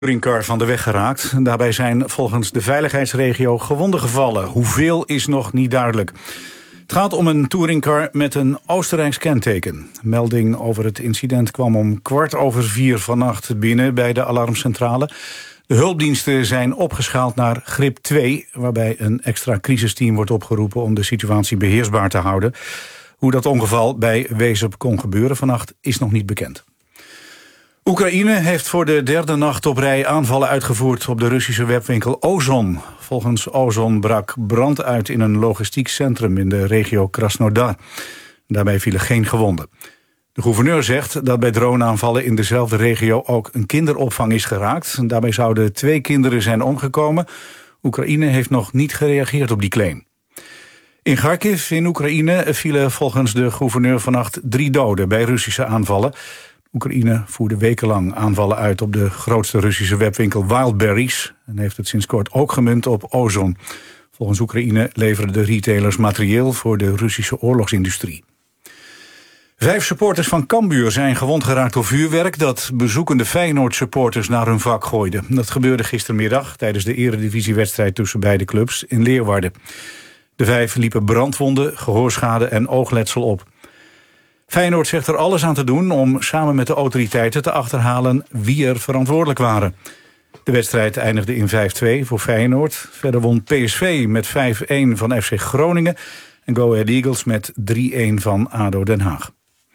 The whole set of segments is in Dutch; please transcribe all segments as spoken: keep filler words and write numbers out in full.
touringcar van de weg geraakt. Daarbij zijn volgens de veiligheidsregio gewonden gevallen. Hoeveel is nog niet duidelijk. Het gaat om een touringcar met een Oostenrijks kenteken. Melding over het incident kwam om kwart over vier vannacht binnen bij de alarmcentrale. De hulpdiensten zijn opgeschaald naar Grip twee... waarbij een extra crisisteam wordt opgeroepen om de situatie beheersbaar te houden. Hoe dat ongeval bij Wezep kon gebeuren vannacht is nog niet bekend. Oekraïne heeft voor de derde nacht op rij aanvallen uitgevoerd op de Russische webwinkel Ozon. Volgens Ozon brak brand uit in een logistiek centrum in de regio Krasnodar. Daarbij vielen geen gewonden. De gouverneur zegt dat bij droneaanvallen in dezelfde regio ook een kinderopvang is geraakt. Daarbij zouden twee kinderen zijn omgekomen. Oekraïne heeft nog niet gereageerd op die claim. In Kharkiv in Oekraïne vielen volgens de gouverneur vannacht drie doden bij Russische aanvallen. Oekraïne voerde wekenlang aanvallen uit op de grootste Russische webwinkel Wildberries en heeft het sinds kort ook gemunt op Ozon. Volgens Oekraïne leveren de retailers materieel voor de Russische oorlogsindustrie. Vijf supporters van Cambuur zijn gewond geraakt door vuurwerk dat bezoekende Feyenoord-supporters naar hun vak gooiden. Dat gebeurde gistermiddag tijdens de eredivisiewedstrijd tussen beide clubs in Leeuwarden. De vijf liepen brandwonden, gehoorschade en oogletsel op. Feyenoord zegt er alles aan te doen om samen met de autoriteiten te achterhalen wie er verantwoordelijk waren. De wedstrijd eindigde in vijf twee voor Feyenoord. Verder won P S V met vijf een van F C Groningen en Go Ahead Eagles met drie een van A D O Den Haag.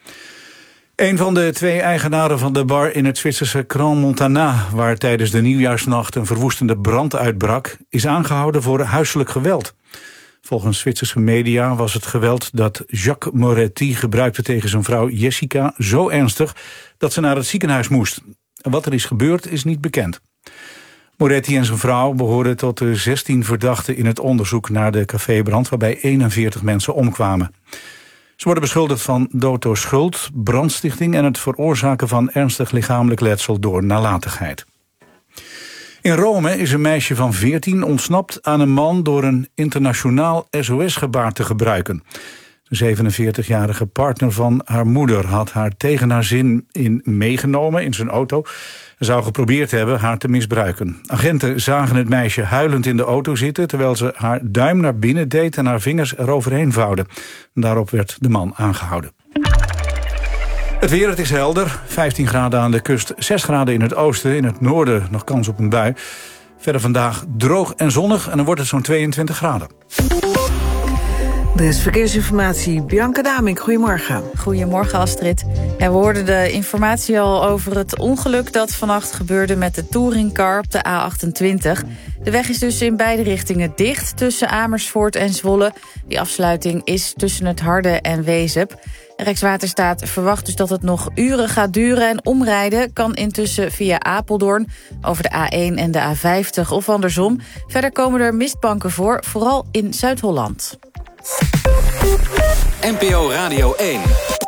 Een van de twee eigenaren van de bar in het Zwitserse Crans Montana, waar tijdens de nieuwjaarsnacht een verwoestende brand uitbrak, is aangehouden voor huiselijk geweld. Volgens Zwitserse media was het geweld dat Jacques Moretti gebruikte tegen zijn vrouw Jessica zo ernstig dat ze naar het ziekenhuis moest. Wat er is gebeurd is niet bekend. Moretti en zijn vrouw behoorden tot de zestien verdachten in het onderzoek naar de cafébrand waarbij eenenveertig mensen omkwamen. Ze worden beschuldigd van dood door schuld, brandstichting en het veroorzaken van ernstig lichamelijk letsel door nalatigheid. In Rome is een meisje van veertien ontsnapt aan een man door een internationaal S O S-gebaar te gebruiken. De zevenenveertigjarige partner van haar moeder had haar tegen haar zin in meegenomen in zijn auto en zou geprobeerd hebben haar te misbruiken. Agenten zagen het meisje huilend in de auto zitten terwijl ze haar duim naar binnen deed en haar vingers eroverheen vouwde. Daarop werd de man aangehouden. Het weer, het is helder. vijftien graden aan de kust, zes graden in het oosten. In het noorden nog kans op een bui. Verder vandaag droog en zonnig en dan wordt het zo'n tweeëntwintig graden. Er is verkeersinformatie. Bianca Damink, goedemorgen. Goedemorgen, Astrid. Ja, we hoorden de informatie al over het ongeluk dat vannacht gebeurde met de touringcar op de A achtentwintig. De weg is dus in beide richtingen dicht tussen Amersfoort en Zwolle. Die afsluiting is tussen het Harde en Wezep. Rijkswaterstaat verwacht dus dat het nog uren gaat duren en omrijden kan intussen via Apeldoorn over de A één en de A vijftig of andersom. Verder komen er mistbanken voor, vooral in Zuid-Holland. N P O Radio één.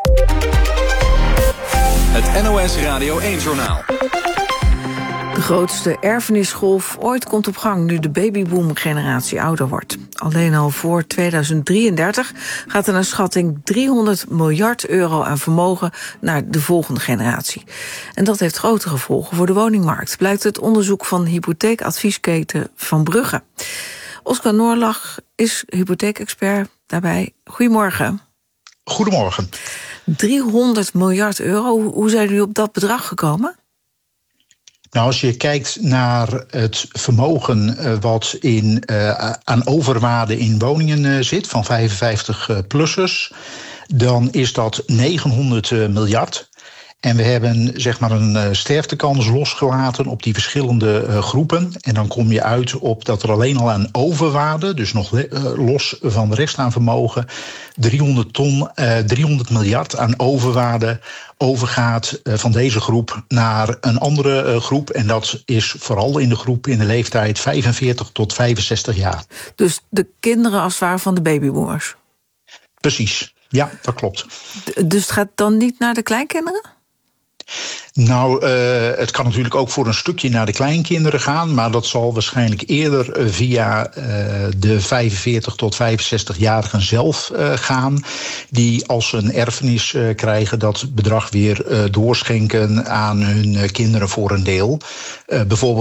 Het N O S Radio één-journaal. De grootste erfenisgolf ooit komt op gang nu de babyboom-generatie ouder wordt. Alleen al voor tweeduizend drieëndertig gaat er naar schatting driehonderd miljard euro aan vermogen naar de volgende generatie. En dat heeft grote gevolgen voor de woningmarkt, blijkt uit onderzoek van hypotheekadviesketen Van Brugge. Oscar Noorlach is hypotheekexpert daarbij. Goedemorgen. Goedemorgen. driehonderd miljard euro, hoe zijn jullie op dat bedrag gekomen? Nou, als je kijkt naar het vermogen uh, wat in, uh, aan overwaarde in woningen uh, zit, van vijfenvijftig-plussers, dan is dat negenhonderd miljard. En we hebben zeg maar een uh, sterftekans losgelaten op die verschillende uh, groepen. En dan kom je uit op dat er alleen al aan overwaarde, dus nog uh, los van de rest aan vermogen, driehonderd ton, uh, driehonderd miljard aan overwaarde overgaat uh, van deze groep naar een andere uh, groep. En dat is vooral in de groep in de leeftijd vijfenveertig tot vijfenzestig jaar. Dus de kinderen als het ware van de babyboomers? Precies, ja, dat klopt. D- dus het gaat dan niet naar de kleinkinderen? Nou, uh, het kan natuurlijk ook voor een stukje naar de kleinkinderen gaan, maar dat zal waarschijnlijk eerder uh, via uh, de vijfenveertig tot vijfenzestig-jarigen zelf uh, gaan, die als ze een erfenis uh, krijgen dat bedrag weer uh, doorschenken aan hun uh, kinderen voor een deel. Uh, bijvoorbeeld